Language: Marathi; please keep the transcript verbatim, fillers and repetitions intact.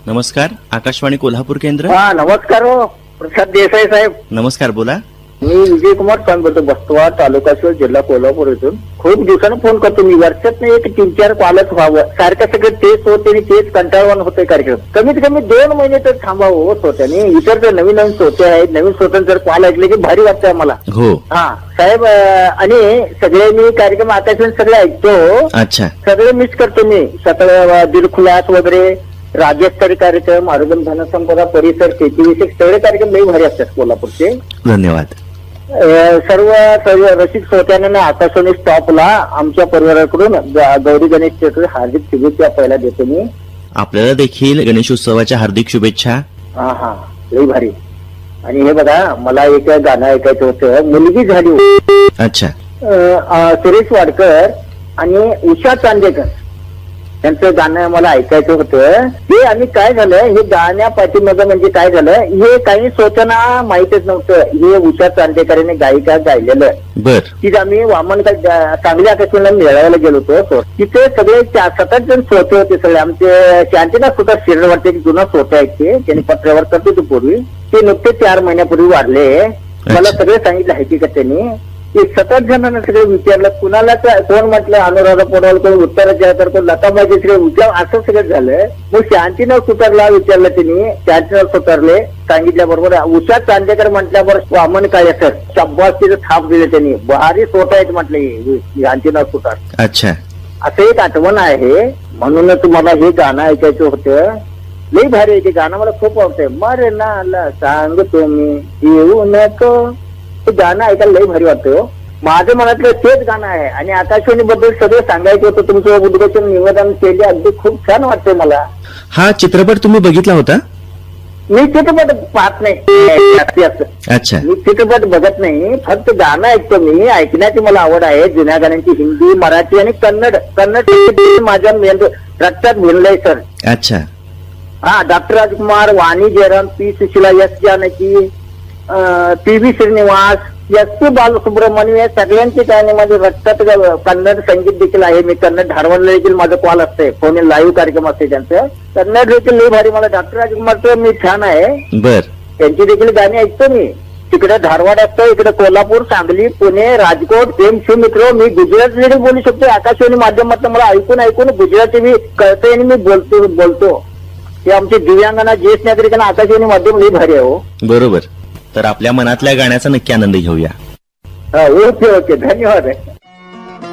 नमस्कार, आकाशवाणी कोल्हापूर केंद्र. हा नमस्कार हो प्रसाद देसाई साहेब. नमस्कार, बोला. मी विजयकुमार स्वामी बोलतो, बस्तवा तालुका शिव जिल्हा कोल्हापूर इथून. खूप दिवसानं फोन करतो मी. वर्षात एक तीन चार कॉलच व्हावं. सारखं सगळं तेच होते आणि तेच कंटाळवाण होते कार्यक्रम. कमीत कमी दोन महिने तर थांबावं हो श्रोत्याने. इतर तर नवीन नवीन श्रोते आहेत, नवीन श्रोत्यांचं जर कॉल ऐकले की भारी वाटतंय मला. हो. हा साहेब, आणि सगळे मी कार्यक्रम आतापर्यंत सगळे ऐकतो. अच्छा. सगळे मिस करतो मी. सगळं दिलखुलास वगैरे राज्यस्तरीय कार्यक्रम, आरोग्य धनसंपदा, परिसर, शेतीविषयक सगळे कार्यक्रम लई भारी असतात कोल्हापूरचे. धन्यवाद. सर्व सर्व रसिक श्रोत्यांना आकाशवाणी स्टॉपला आमच्या परिवाराकडून गौरी गणेश चतुर्थी हार्दिक शुभेच्छा पहिला देतो मी. आपल्याला देखील गणेशोत्सवाच्या हार्दिक शुभेच्छा. हा हा लई भारी. आणि हे बघा, मला एक गाणं ऐकायचं होतं, मुलगी झाली होती. अच्छा. सुरेश वाडकर आणि उषा चांदेकर त्यांचं गाणं मला ऐकायचं होतं. हे आणि काय झालं, हे गाण्या पाठीमागं म्हणजे काय झालं, हे काही स्वतःना माहितच नव्हतं. हे उषा चांदेकरांनी गायिका गायलेलं. बर. तिथे आम्ही वामन चांगल्या आकाशवाणीला मिळवायला गेलो होतो. तिथे सगळे सात आठ जण श्रोते होते. सगळे आमचे शांतीनाथ सुद्धा शिरण वाटते की जुना श्रोते आहेत ते. त्यांनी पत्रावर करत होते पूर्वी. ते नुकते चार महिन्यापूर्वी वाढले. मला सगळे सांगितलं हकीकत त्यांनी. एक सतत जणांना सगळे विचारलं, कुणाला कोण म्हटलं अनुराधा पडवल, कोण उत्तराच्या तर कोण लताबाजी सगळे विचार, असं सगळं झालं. मग शांतीनाथ सुतारला विचारलं त्यांनी. शांतीनाथ सुतारले सांगितल्याबरोबर उषा चांदेकर म्हटल्यावर वामन काय असं शब्बास तिथे थाप दिले त्यांनी. भारी स्वतः आहेत म्हटले शांतीनाथ सुतार. अच्छा. असं एक आठवण आहे. म्हणून तुम्हाला हे गाणं ऐकायचं होतं. लई भारी आहे ते गाणं, मला खूप आवडतंय. मरणाला सांगतो मी येऊ नको. ते गाणं ऐकायला लई भारी वाटतं. माझं मनातलं तेच गाणं आहे. आणि आकाशवाणी बद्दल सगळं सांगायचं होतं. तुमचं उद्घाटन निवेदन केले, अगदी खूप छान वाटतंय मला. हा चित्रपट तुम्ही बघितला होता? मी चित्रपट पाहत नाही. अच्छा. मी चित्रपट बघत नाही, फक्त गाणं ऐकतो मी. ऐकण्याची मला आवड आहे. जुन्या गाण्यांची हिंदी, मराठी आणि कन्नड. कन्नड माझ्या मेंदू रक्तात भिनलंय सर. अच्छा. हा, डॉक्टर राजकुमार, वाणी Jairam, P Sushila, S Janaki, P V Shrinivas, S P बालसुब्रमण्य या सगळ्यांची गाणी माझ्या रक्तात. कन्नड संगीत देखील आहे. मी कन्नड धारवाडला देखील माझं कॉल असते, फोन लाईव्ह कार्यक्रम असते त्यांचं. कन्नड देखील लई भारी. मला डॉक्टर राजकुमारचं मी छान आहे. बर. त्यांची देखील गाणी ऐकतो मी. तिकडे धारवाड असतं, इकडे कोल्हापूर, सांगली, पुणे, राजकोट. प्रेम शिव मित्र, मी गुजराती देखील बोलू शकतो. आकाशवाणी माध्यमातून मला ऐकून ऐकून गुजराती मी कळते आणि मी बोलतो बोलतो ते आमचे दिव्यांगांना, ज्येष्ठ नागरिकांना आकाशवाणी माध्यम लई भारी आहे हो. बरोबर. तर आपल्या मनातल्या गाण्याचा नक्की आनंद घेऊया. ओके ओके, धन्यवाद.